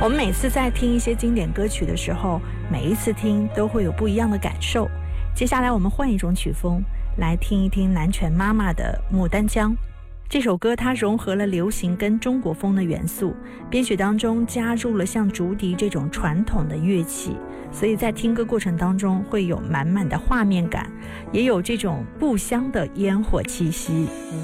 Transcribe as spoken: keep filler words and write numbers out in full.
我们每次在听一些经典歌曲的时候，每一次听都会有不一样的感受。接下来我们换一种曲风，来听一听南拳妈妈的《牡丹江》。这首歌它融合了流行跟中国风的元素，编曲当中加入了像竹笛这种传统的乐器，所以在听歌过程当中会有满满的画面感，也有这种故乡的烟火气息。